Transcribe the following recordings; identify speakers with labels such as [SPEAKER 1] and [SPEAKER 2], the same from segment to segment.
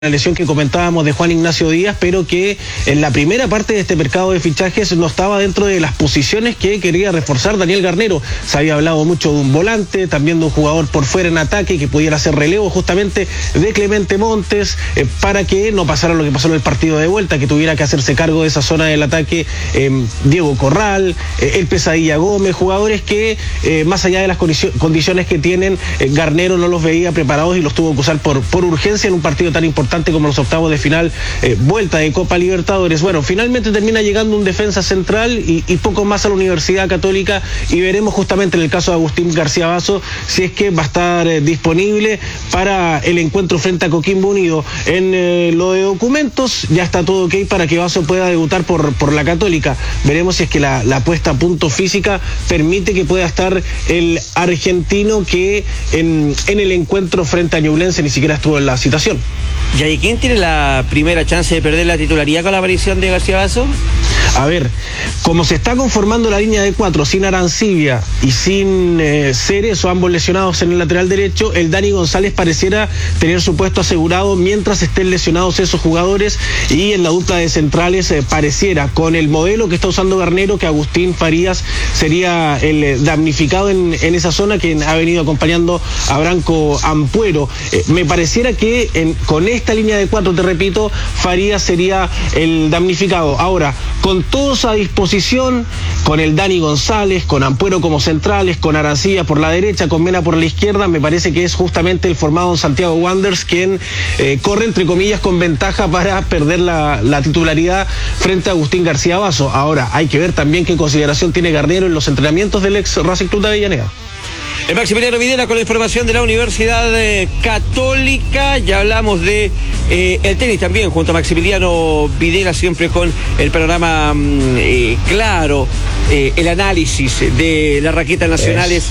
[SPEAKER 1] La lesión que comentábamos de Juan Ignacio Díaz, pero que en la primera parte de este mercado de fichajes no estaba dentro de las posiciones que quería reforzar Daniel Garnero. Se había hablado mucho de un volante, también de un jugador por fuera en ataque que pudiera hacer relevo justamente de Clemente Montes, para que no pasara lo que pasó en el partido de vuelta, que tuviera que hacerse cargo de esa zona del ataque Diego Corral, el Pesadilla Gómez, jugadores que más allá de las condiciones que tienen, Garnero no los veía preparados y los tuvo que usar por urgencia en un partido tan importante como los octavos de final, vuelta de Copa Libertadores. Bueno, finalmente termina llegando un defensa central y poco más a la Universidad Católica, y veremos justamente en el caso de Agustín García Basso si es que va a estar disponible para el encuentro frente a Coquimbo Unido. En lo de documentos ya está todo ok para que Basso pueda debutar por la Católica. Veremos si es que la puesta a punto física permite que pueda estar el argentino, que en el encuentro frente a Ñublense ni siquiera estuvo en la citación.
[SPEAKER 2] ¿Y quién tiene la primera chance de perder la titularidad con la aparición de García Basso?
[SPEAKER 1] A ver, como se está conformando la línea de cuatro sin Arancibia y sin Cerezo, ambos lesionados en el lateral derecho, el Dani González pareciera tener su puesto asegurado mientras estén lesionados esos jugadores, y en la dupla de centrales pareciera, con el modelo que está usando Garnero, que Agustín Farías sería el damnificado en esa zona, quien ha venido acompañando a Branco Ampuero. Me pareciera que con esta línea de cuatro, te repito, Farías sería el damnificado. Ahora, con todos a disposición, con el Dani González, con Ampuero como centrales, con Arancibia por la derecha, con Mena por la izquierda, me parece que es justamente el formado en Santiago Wanderers quien corre, entre comillas, con ventaja para perder la titularidad frente a Agustín García Basso. Ahora, hay que ver también qué consideración tiene Garnero en los entrenamientos del ex Racing Club de Avellaneda.
[SPEAKER 2] El Maximiliano Videla con la información de la Universidad Católica. Ya hablamos de el tenis también, junto a Maximiliano Videla, siempre con el panorama claro, el análisis de las raquetas nacionales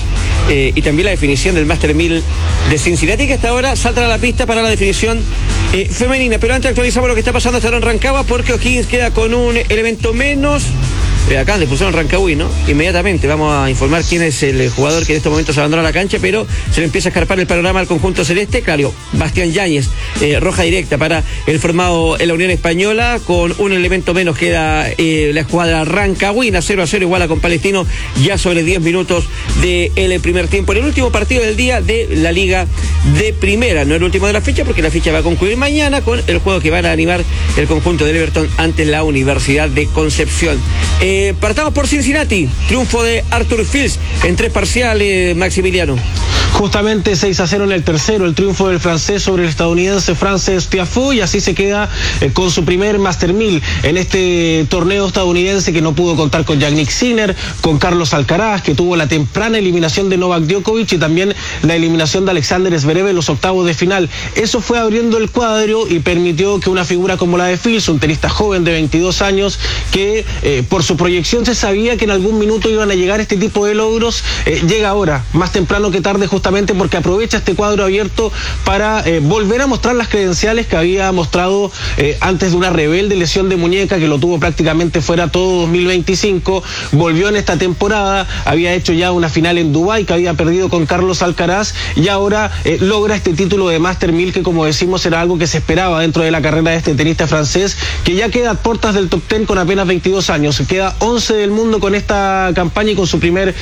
[SPEAKER 2] y también la definición del Master 1000 de Cincinnati, que hasta ahora salta a la pista para la definición femenina. Pero antes actualizamos lo que está pasando hasta ahora en Rancagua, porque O'Higgins queda con un elemento menos. Acá le pusieron Rancagüí, ¿no? Inmediatamente vamos a informar quién es el jugador que en estos momentos abandona la cancha, pero se le empieza a escarpar el panorama al conjunto celeste. Claro, Bastián Yáñez, roja directa para el formado en la Unión Española. Con un elemento menos queda la escuadra Rancagüina, 0-0 igual a con Palestino, ya sobre 10 minutos del primer tiempo. En el último partido del día de la Liga de Primera, no el último de la fecha, porque la fecha va a concluir mañana con el juego que van a animar el conjunto del Everton ante la Universidad de Concepción. Partamos por Cincinnati, triunfo de Arthur Fields en 3 parciales, Maximiliano.
[SPEAKER 1] Justamente 6-0 en el tercero, el triunfo del francés sobre el estadounidense Frances Tiafoe, y así se queda con su primer Master 1000 en este torneo estadounidense, que no pudo contar con Yannick Sinner, con Carlos Alcaraz, que tuvo la temprana eliminación de Novak Djokovic y también la eliminación de Alexander Zverev en los octavos de final. Eso fue abriendo el cuadro y permitió que una figura como la de Fields, un tenista joven de 22 años, que por su proyección se sabía que en algún minuto iban a llegar este tipo de logros, llega ahora, más temprano que tarde, justamente porque aprovecha este cuadro abierto para volver a mostrar las credenciales que había mostrado antes de una rebelde lesión de muñeca que lo tuvo prácticamente fuera todo 2025. Volvió en esta temporada, había hecho ya una final en Dubái que había perdido con Carlos Alcaraz, y ahora logra este título de Master 1000, que, como decimos, era algo que se esperaba dentro de la carrera de este tenista francés, que ya queda a puertas del top 10 con apenas 22 años. Queda 11 del mundo con esta campaña y con su primer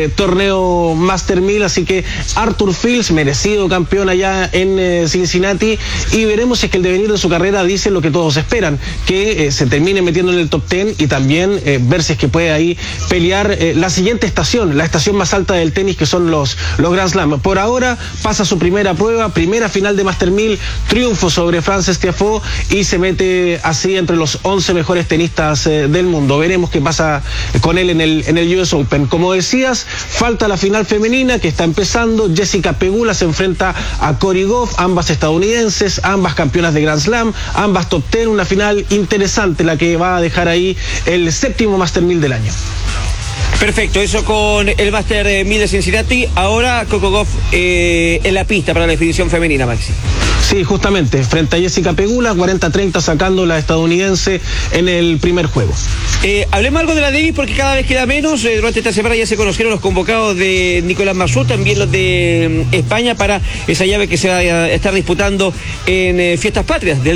[SPEAKER 1] torneo Master 1000, así que Arthur Fields, merecido campeón allá en Cincinnati, y veremos si es que el devenir de su carrera dice lo que todos esperan, que se termine metiendo en el top 10, y también ver si es que puede ahí pelear la siguiente estación, la estación más alta del tenis, que son los Grand Slam. Por ahora pasa su primera prueba, primera final de Master 1000, triunfo sobre Frances Tiafoe, y se mete así entre los 11 mejores tenistas del mundo. Veremos qué pasa con él en el US Open. Como decías, falta la final femenina que está empezando. Jessica Pegula se enfrenta a Cory Gauff, ambas estadounidenses, ambas campeonas de Grand Slam, ambas top 10, una final interesante la que va a dejar ahí el 7º Master 1000 del año.
[SPEAKER 2] Perfecto, eso con el Master 1000 de Cincinnati. Ahora Coco Gauff en la pista para la definición femenina, Maxi.
[SPEAKER 1] Sí, justamente, frente a Jessica Pegula, 40-30 sacando la estadounidense en el primer juego.
[SPEAKER 2] Hablemos algo de la Davis porque cada vez queda menos. Durante esta semana ya se conocieron los convocados de Nicolás Massú, también los de España para esa llave que se va a estar disputando en Fiestas Patrias.